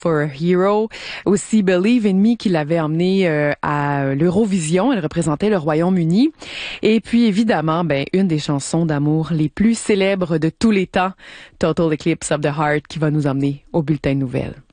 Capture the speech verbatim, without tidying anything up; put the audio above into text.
for a Hero. Aussi Believe in Me qui l'avait emmené euh, à l'Eurovision. Elle représentait le Royaume-Uni. Et puis évidemment, ben une des chansons d'amour les plus célèbres de tous les temps, Total Eclipse of the Heart, qui va nous emmener au bulletin de nouvelles.